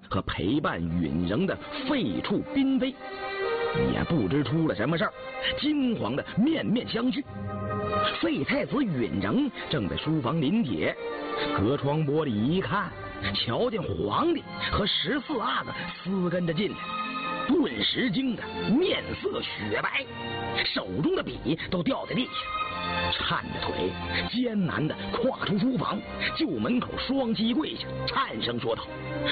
和陪伴允仍的废处嫔妃，也不知出了什么事儿，惊慌的面面相觑。废太子允仍正在书房临帖，隔窗玻璃一看，瞧见皇帝和14阿哥私跟着进来，顿时惊得面色雪白，手中的笔都掉在地下，颤着腿艰难地跨出书房，就门口双膝跪下，颤声说道：“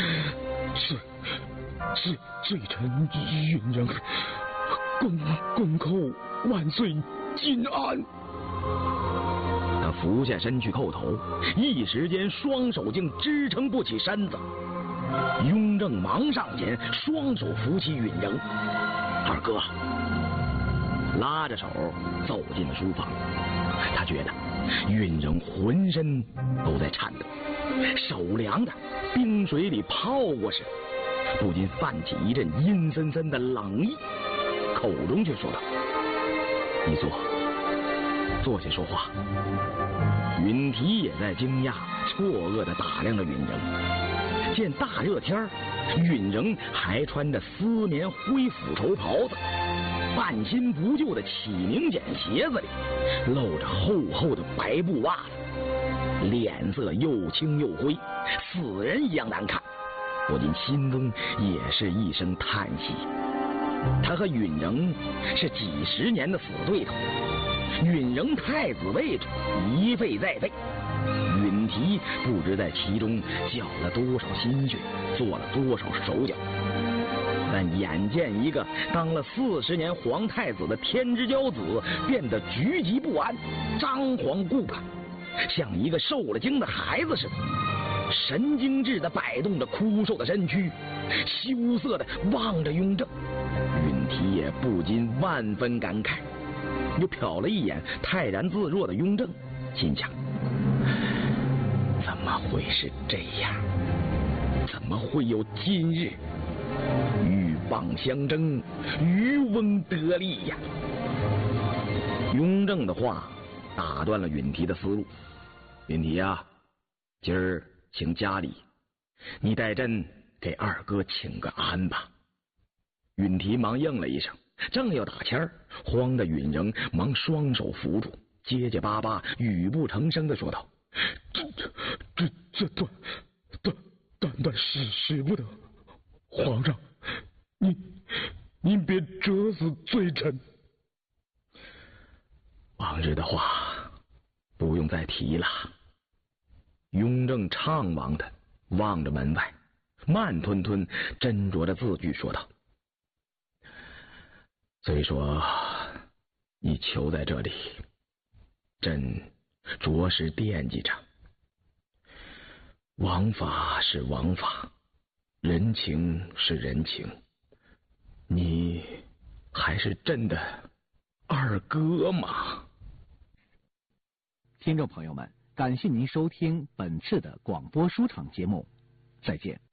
罪臣允仍，公叩万岁金安。” 他俯下身去叩头，一时间双手竟支撑不起身子。雍正忙上前，双手扶起允仍。二哥拉着手走进了书房，他觉得允仍浑身都在颤抖，手凉的冰水里泡过似的，不禁泛起一阵阴森森的冷意，口中却说道：“你坐下说话。”允提也在惊讶错愕地打量着允仍，见大热天允仍还穿着丝棉灰phủ绸袍子，半新不旧的起明剪鞋子里露着厚厚的白布袜子，脸色又青又灰，死人一样难看，不禁心中也是一声叹息。他和允仍是几十年的死对头，允仍太子位置一废再废，允提不知在其中搅了多少心血，做了多少手脚。但眼见一个当了40年皇太子的天之骄子变得局急不安，张皇顾盼，像一个受了惊的孩子似的，神经质地摆动着枯瘦的身躯，羞涩地望着雍正。允提也不禁万分感慨，又瞟了一眼泰然自若的雍正，心想：怎么会是这样？怎么会有今日？鹬蚌相争，渔翁得利呀！雍正的话打断了允提的思路。允提呀，今儿请家里，你代朕给二哥请个安吧。允提忙应了一声，正要打签儿，慌的允仍忙双手扶住，结结巴巴语不成声地说道：“这断使不得，皇上，您别折死罪臣。”往日的话不用再提了。雍正怅惘的望着门外，慢吞吞斟酌着字句说道：“虽说你囚在这里，朕着实惦记着。王法是王法，人情是人情，你还是朕的二哥嘛。” 听众朋友们，感谢您收听本次的广播书场节目，再见。